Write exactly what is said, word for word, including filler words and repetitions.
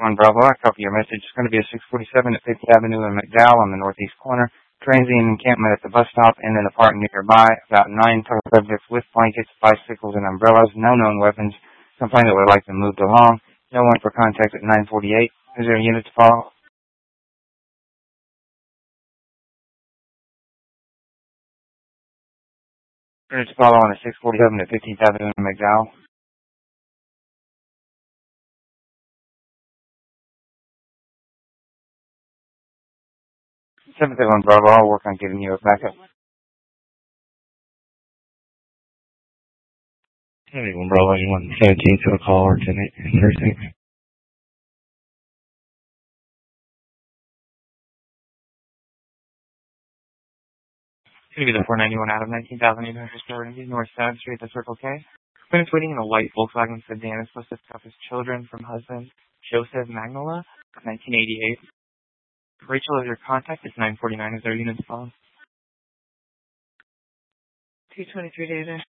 One Bravo, I copy your message. It's going to be a six forty-seven at fiftieth Avenue in McDowell on the northeast corner. Transient encampment at the bus stop and then a park nearby. About nine total subjects with blankets, bicycles, and umbrellas. No known weapons. Complaint that would like to move along. No one for contact at nine forty-eight. Is there a unit to follow? Unit to follow on a six forty-seven at fifteenth Avenue in McDowell. seven seven Bravo, I'll work on getting you a backup. Anyone, Bravo, you want seventeen to a call or ten eight Thursday? It's going to be the four ninety-one out of nineteen thousand eight hundred Store North South Street, the Circle K. When it's waiting in a white Volkswagen sedan, it's supposed to pick up his children from husband Joseph Magnola, nineteen eighty-eight. Rachel is your contact. It's nine forty-nine. Is there a unit to follow? two twenty-three data.